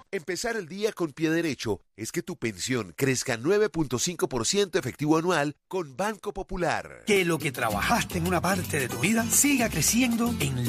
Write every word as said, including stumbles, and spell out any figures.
Empezar el día con pie derecho es que tu pensión crezca nueve punto cinco por ciento efectivo anual con Banco Popular. Que lo que trabajaste en una parte de tu vida siga creciendo en